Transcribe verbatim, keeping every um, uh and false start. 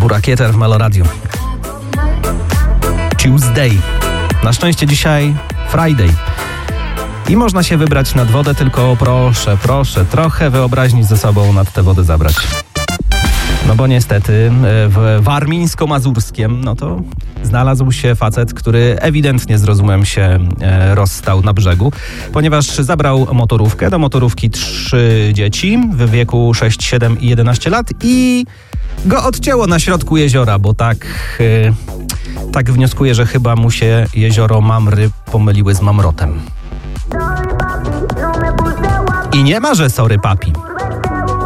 Burakieter w Meloradiu. Tuesday. Na szczęście dzisiaj Friday. I można się wybrać nad wodę, tylko proszę, proszę, trochę wyobraźni ze sobą nad tę wodę zabrać. No bo niestety w Warmińsko-Mazurskiem, no to znalazł się facet, który ewidentnie z rozumem się rozstał na brzegu, ponieważ zabrał motorówkę, do motorówki trzy dzieci w wieku sześć, siedem i jedenaście lat i go odcięło na środku jeziora, bo tak, tak wnioskuję, że chyba mu się jezioro Mamry pomyliły z Mamrotem. I nie ma, że sorry papi.